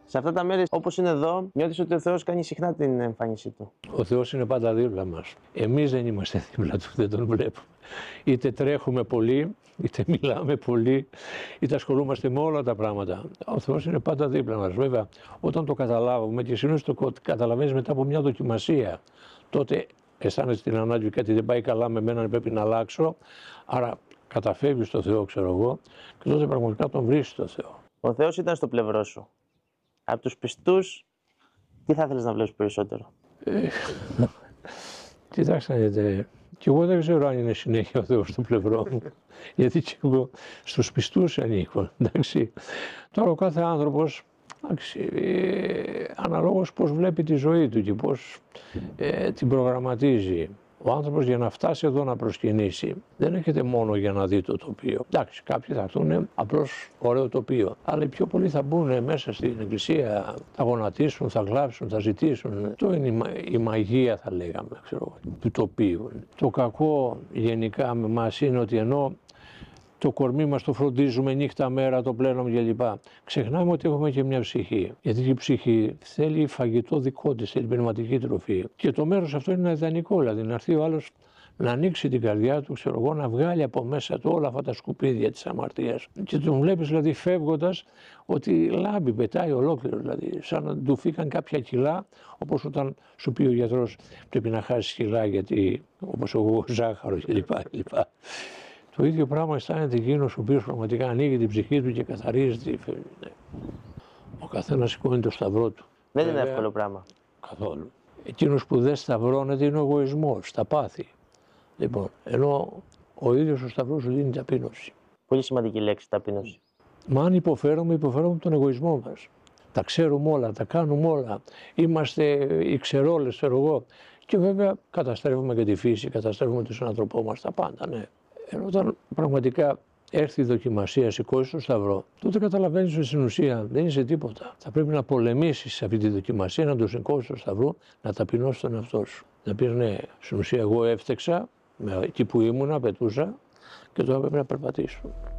Σε αυτά τα μέρη, όπως είναι εδώ, νιώθεις ότι ο Θεός κάνει συχνά την εμφάνισή του. Ο Θεός είναι πάντα δίπλα μας. Εμείς δεν είμαστε δίπλα του, δεν τον βλέπουμε. Είτε τρέχουμε πολύ, είτε μιλάμε πολύ, είτε ασχολούμαστε με όλα τα πράγματα. Ο Θεός είναι πάντα δίπλα μας. Βέβαια, όταν το καταλάβουμε και συνήθως το καταλαβαίνεις μετά από μια δοκιμασία, τότε αισθάνεσαι την ανάγκη κάτι δεν πάει καλά με μένα, πρέπει να αλλάξω. Άρα καταφεύγεις στο Θεό, ξέρω εγώ, και τότε πραγματικά τον βρίσκεις το Θεό. Ο Θεός ήταν στο πλευρό σου. Από τους πιστούς, τι θα ήθελες να βλέπεις περισσότερο? Κοιτάξτε να δείτε, και εγώ δεν ξέρω αν είναι συνέχεια ο Θεός στο πλευρό μου, γιατί και εγώ στους πιστούς ανήκω, εντάξει. Τώρα ο κάθε άνθρωπος, εντάξει, αναλόγως πώς βλέπει τη ζωή του και πώς την προγραμματίζει. Ο άνθρωπος για να φτάσει εδώ να προσκυνήσει δεν έρχεται μόνο για να δει το τοπίο. Εντάξει, κάποιοι θα έρθουν απλώς ωραίο τοπίο. Αλλά οι πιο πολλοί θα μπουν μέσα στην εκκλησία, θα γονατίσουν, θα γλάψουν, θα ζητήσουν. Αυτό είναι η μαγεία, θα λέγαμε, ξέρω, του τοπίου. Το κακό γενικά με εμάς είναι ότι ενώ το κορμί μας το φροντίζουμε νύχτα μέρα, το πλένουμε κλπ. Ξεχνάμε ότι έχουμε και μια ψυχή. Γιατί η ψυχή θέλει φαγητό δικό της, θέλει πνευματική τροφή. Και το μέρος αυτό είναι ιδανικό, δηλαδή να έρθει ο άλλος να ανοίξει την καρδιά του, ξέρω εγώ, να βγάλει από μέσα του όλα αυτά τα σκουπίδια της αμαρτίας. Και τον βλέπεις δηλαδή φεύγοντας ότι λάμπει, πετάει ολόκληρο, δηλαδή σαν να του φύγαν κάποια κιλά, όπως όταν σου πει ο γιατρός πρέπει να χάσει κιλά γιατί όπως εγώ ζάχαρο κλπ. Το ίδιο πράγμα αισθάνεται εκείνος ο οποίος πραγματικά ανοίγει την ψυχή του και καθαρίζει. Ναι. Ο καθένας σηκώνει το σταυρό του. Δεν είναι εύκολο πράγμα. Καθόλου. Εκείνος που δεν σταυρώνεται είναι ο εγωισμός, τα πάθη. Λοιπόν, ενώ ο ίδιος ο σταυρός σου δίνει ταπείνωση. Πολύ σημαντική λέξη, ταπείνωση. Μα αν υποφέρουμε από τον εγωισμό μας. Τα ξέρουμε όλα, τα κάνουμε όλα. Είμαστε οι ξερόλες, ξέρω εγώ. Και βέβαια καταστρέφουμε και τη φύση, καταστρέφουμε τον άνθρωπό μας, τα πάντα, ναι. Ενώ όταν πραγματικά έρθει η δοκιμασία, σηκώσει το σταυρό, τότε καταλαβαίνεις ότι στην ουσία δεν είσαι τίποτα. Θα πρέπει να πολεμήσεις αυτή τη δοκιμασία, να το σηκώσεις το σταυρό, να ταπεινώσεις τον εαυτό σου. Να πεις ναι, στην ουσία εγώ έφτεξα, εκεί που ήμουνα, πετούσα και τώρα πρέπει να περπατήσω.